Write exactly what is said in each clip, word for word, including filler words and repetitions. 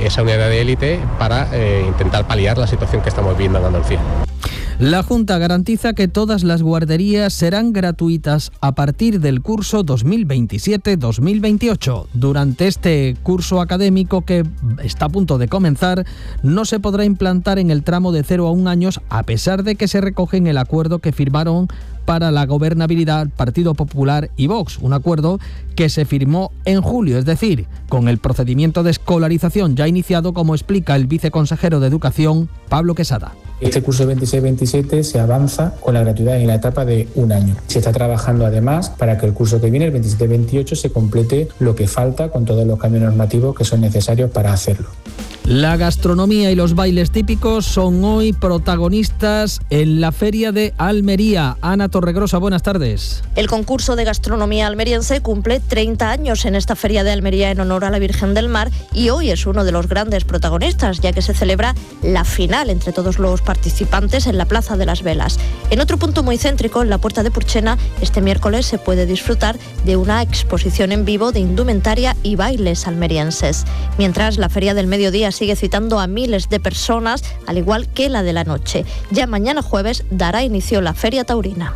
esa unidad de élite para eh, intentar paliar la situación que estamos viviendo en Andalucía. La Junta garantiza que todas las guarderías serán gratuitas a partir del curso dos mil veintisiete dos mil veintiocho. Durante este curso académico que está a punto de comenzar, no se podrá implantar en el tramo de cero a un años, a pesar de que se recoge en el acuerdo que firmaron para la gobernabilidad Partido Popular y Vox, un acuerdo que se firmó en julio, es decir, con el procedimiento de escolarización ya iniciado, como explica el viceconsejero de Educación, Pablo Quesada. Este curso veintiséis veintisiete se avanza con la gratuidad en la etapa de un año. Se está trabajando además para que el curso que viene, el veintisiete veintiocho, se complete lo que falta con todos los cambios normativos que son necesarios para hacerlo. La gastronomía y los bailes típicos son hoy protagonistas en la Feria de Almería. Ana Torregrosa, buenas tardes. El concurso de gastronomía almeriense cumple treinta años en esta Feria de Almería en honor a la Virgen del Mar y hoy es uno de los grandes protagonistas, ya que se celebra la final entre todos los participantes en la Plaza de las Velas. En otro punto muy céntrico, en la Puerta de Purchena, este miércoles se puede disfrutar de una exposición en vivo de indumentaria y bailes almerienses. Mientras la Feria del Mediodía sigue citando a miles de personas, al igual que la de la noche. Ya mañana jueves dará inicio la Feria Taurina.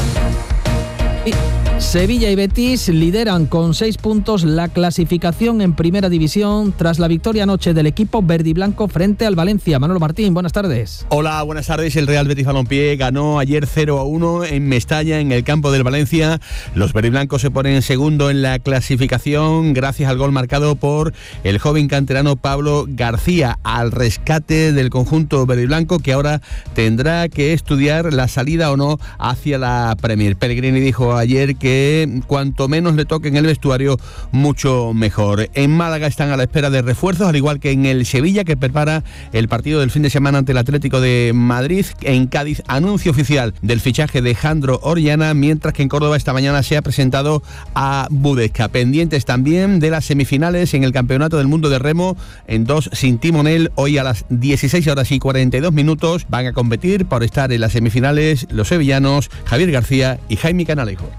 Sevilla y Betis lideran con seis puntos la clasificación en Primera División tras la victoria anoche del equipo verde y blanco frente al Valencia. Manolo Martín, buenas tardes. Hola, buenas tardes. El Real Betis Balompié ganó ayer cero a uno en Mestalla, en el campo del Valencia. Los verdiblancos se ponen segundo en la clasificación gracias al gol marcado por el joven canterano Pablo García, al rescate del conjunto verdiblanco, que ahora tendrá que estudiar la salida o no hacia la Premier. Pellegrini dijo ayer que que cuanto menos le toque en el vestuario, mucho mejor. En Málaga están a la espera de refuerzos, al igual que en el Sevilla, que prepara el partido del fin de semana ante el Atlético de Madrid. En Cádiz, anuncio oficial del fichaje de Jandro Orellana, mientras que en Córdoba esta mañana se ha presentado a Budesca. Pendientes también de las semifinales en el Campeonato del Mundo de Remo en dos sin timonel. Hoy a las dieciséis horas y cuarenta y dos minutos van a competir por estar en las semifinales los sevillanos Javier García y Jaime Canalejo.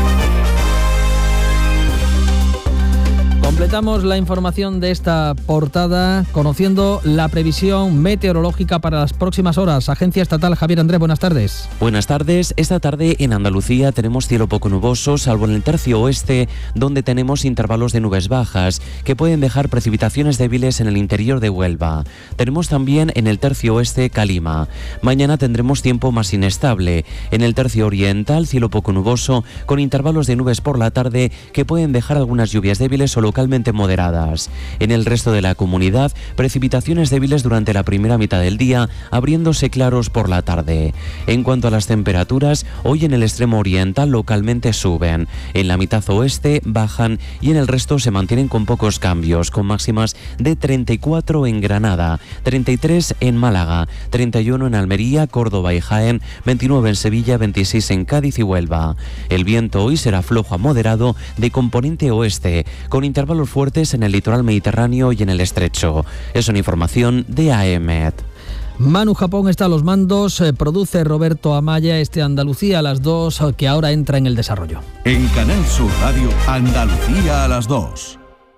Completamos la información de esta portada conociendo la previsión meteorológica para las próximas horas. Agencia Estatal, Javier Andrés, buenas tardes. Buenas tardes. Esta tarde en Andalucía tenemos cielo poco nuboso, salvo en el tercio oeste, donde tenemos intervalos de nubes bajas que pueden dejar precipitaciones débiles en el interior de Huelva. Tenemos también en el tercio oeste calima. Mañana tendremos tiempo más inestable. En el tercio oriental, cielo poco nuboso, con intervalos de nubes por la tarde que pueden dejar algunas lluvias débiles o localmente moderadas. En el resto de la comunidad, precipitaciones débiles durante la primera mitad del día, abriéndose claros por la tarde. En cuanto a las temperaturas, hoy en el extremo oriental localmente suben, en la mitad oeste bajan y en el resto se mantienen con pocos cambios, con máximas de treinta y cuatro en Granada, treinta y tres en Málaga, treinta y uno en Almería, Córdoba y Jaén, veintinueve en Sevilla, veintiséis en Cádiz y Huelva. El viento hoy será flojo a moderado de componente oeste, con intervalos fuertes en el litoral mediterráneo y en el estrecho. Es una información de A E M E T. Manu Japón está a los mandos, eh, produce Roberto Amaya este Andalucía a las dos, que ahora entra en el desarrollo. En Canal Sur Radio, Andalucía a las dos.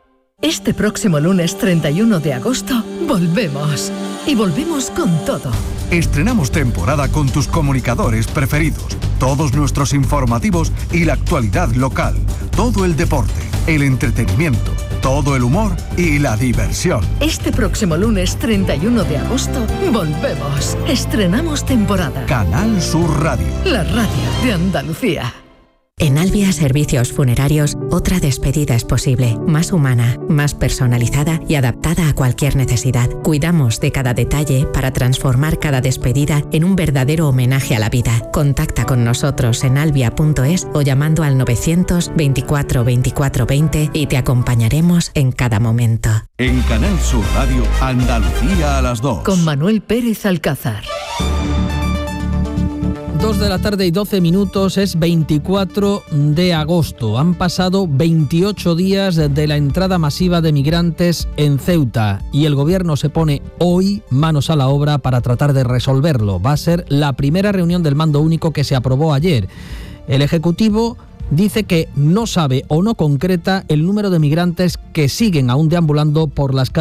Este próximo lunes treinta y uno de agosto, volvemos. Y volvemos con todo. Estrenamos temporada con tus comunicadores preferidos, todos nuestros informativos y la actualidad local, todo el deporte, el entretenimiento, todo el humor y la diversión. Este próximo lunes treinta y uno de agosto, volvemos. Estrenamos temporada. Canal Sur Radio. La radio de Andalucía. En Albia Servicios Funerarios, otra despedida es posible, más humana, más personalizada y adaptada a cualquier necesidad. Cuidamos de cada detalle para transformar cada despedida en un verdadero homenaje a la vida. Contacta con nosotros en albia punto es o llamando al novecientos veinticuatro veinticuatro veinte y te acompañaremos en cada momento. En Canal Sur Radio, Andalucía a las dos. Con Manuel Pérez Alcázar. dos de la tarde y doce minutos, es veinticuatro de agosto. Han pasado veintiocho días de la entrada masiva de migrantes en Ceuta y el gobierno se pone hoy manos a la obra para tratar de resolverlo. Va a ser la primera reunión del mando único que se aprobó ayer. El Ejecutivo dice que no sabe o no concreta el número de migrantes que siguen aún deambulando por las calles